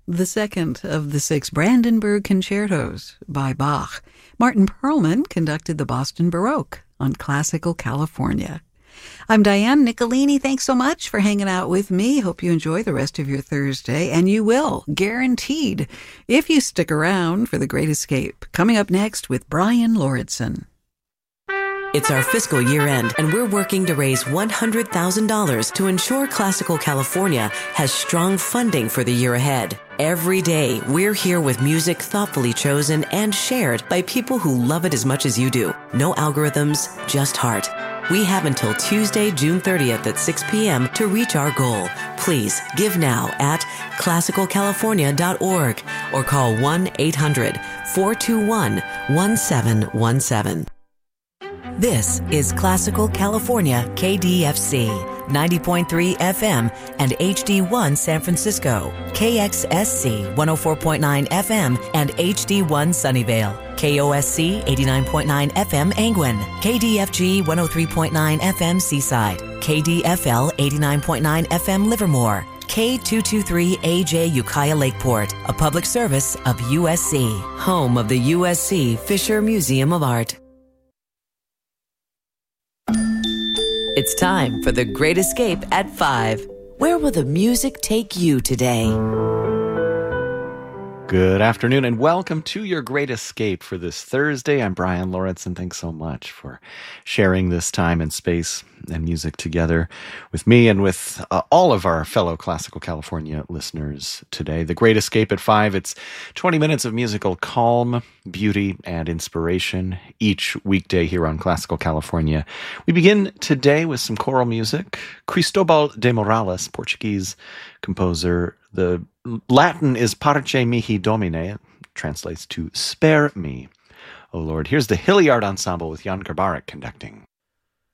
the second of the 6 Brandenburg concertos by Bach. Martin Perlman conducted the Boston Baroque on Classical California. I'm Diane Nicolini. Thanks so much for hanging out with me. Hope you enjoy the rest of your Thursday, and you will, guaranteed, if you stick around for The Great Escape. Coming up next with Brian Lauritsen. It's our fiscal year end, and we're working to raise $100,000 to ensure Classical California has strong funding for the year ahead. Every day, we're here with music thoughtfully chosen and shared by people who love it as much as you do. No algorithms, just heart. We have until Tuesday, June 30th at 6 p.m. to reach our goal. Please give now at classicalcalifornia.org or call 1-800-421-1717. This is Classical California KDFC, 90.3 FM and HD1 San Francisco, KXSC 104.9 FM and HD1 Sunnyvale, KOSC 89.9 FM Angwin, KDFG 103.9 FM Seaside, KDFL 89.9 FM Livermore, K223AJ Ukiah Lakeport, a public service of USC, home of the USC Fisher Museum of Art. It's time for The Great Escape at 5. Where will the music take you today? Good afternoon and welcome to your Great Escape for this Thursday. I'm Brian Lauritsen. Thanks so much for sharing this time and space and music together with me and with all of our fellow Classical California listeners today. The Great Escape at 5. It's 20 minutes of musical calm, beauty, and inspiration each weekday here on Classical California. We begin today with some choral music. Cristobal de Morales, Portuguese composer. The Latin is Parce mihi Domine. It translates to spare me, O Lord. Here's the Hilliard Ensemble with Jan Garbarek conducting.